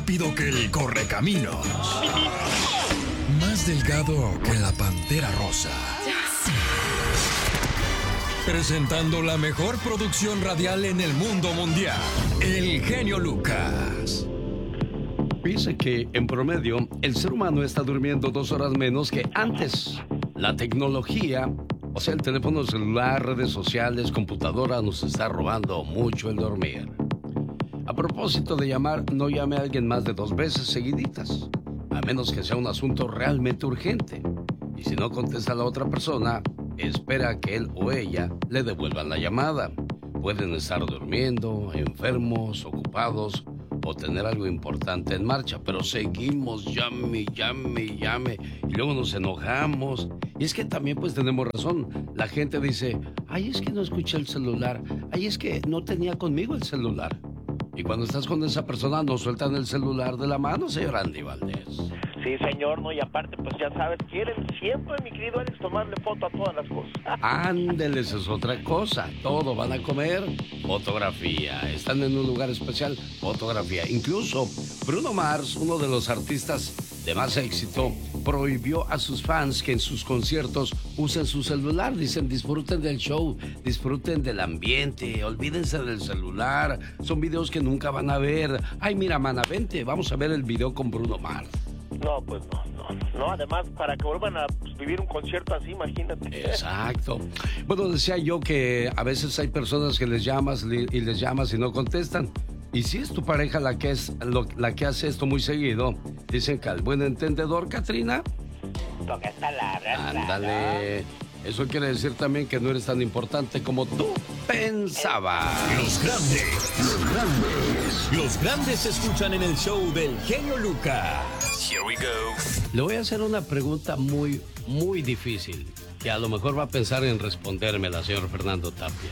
rápido que el correcaminos, más delgado que la pantera rosa. Presentando la mejor producción radial en el mundo mundial, el genio Lucas. Dice que en promedio el ser humano está durmiendo 2 horas menos que antes. La tecnología, o sea, el teléfono celular, redes sociales, computadora, nos está robando mucho el dormir. A propósito de llamar, no llame a alguien más de 2 veces seguiditas, a menos que sea un asunto realmente urgente. Y si no contesta la otra persona, espera que él o ella le devuelvan la llamada. Pueden estar durmiendo, enfermos, ocupados o tener algo importante en marcha, pero seguimos llame y luego nos enojamos. Y es que también pues tenemos razón. La gente dice, ay, es que no escuché el celular, ay, es que no tenía conmigo el celular. Y cuando estás con esa persona no sueltan el celular de la mano, señor Andy Valdés. Sí, señor, no, y aparte, pues ya sabes, quieren siempre, mi querido Alex, tomarle foto a todas las cosas. Ándeles, es otra cosa. Todo van a comer, fotografía. Están en un lugar especial, fotografía. Incluso Bruno Mars, uno de los artistas de más éxito, prohibió a sus fans que en sus conciertos usen su celular. Dicen, disfruten del show, disfruten del ambiente, olvídense del celular. Son videos que nunca van a ver. Ay, mira, mana, vente, vamos a ver el video con Bruno Mars. No, pues no, además, para que vuelvan a vivir un concierto así, imagínate. Exacto. Bueno, decía yo que a veces hay personas que les llamas y les llamas y no contestan. Y si es tu pareja la que hace esto muy seguido, dicen que al buen entendedor, Katrina, pocas palabras. ándale. Eso quiere decir también que no eres tan importante como tú pensabas. Los grandes se escuchan en el show del genio Lucas. Here we go. Le voy a hacer una pregunta muy, muy difícil, que a lo mejor va a pensar en respondérmela, señor Fernando Tapia.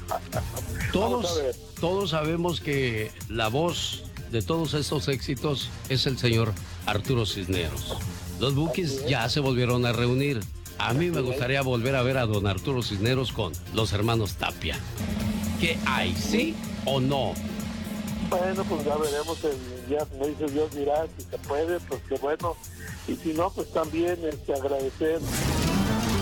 Todos sabemos que la voz de todos estos éxitos es el señor Arturo Cisneros. Los Bukis ya se volvieron a reunir. A mí me gustaría volver a ver a don Arturo Cisneros con los hermanos Tapia. ¿Qué hay, sí o no? Bueno, pues ya veremos, ya como dice Dios dirá, si se puede, pues qué bueno. Y si no, pues también agradecer